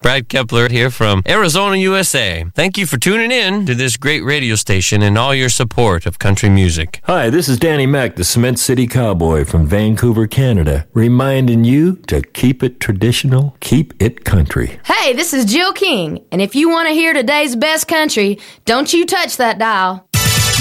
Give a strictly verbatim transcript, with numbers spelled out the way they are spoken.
Brad Kepler here from Arizona, U S A. Thank you for tuning in to this great radio station and all your support of country music. Hi, this is Danny Mac, the Cement City Cowboy from Vancouver, Canada, reminding you to keep it traditional, keep it country. Hey, this is Jill King, and if you want to hear today's best country, don't you touch that dial.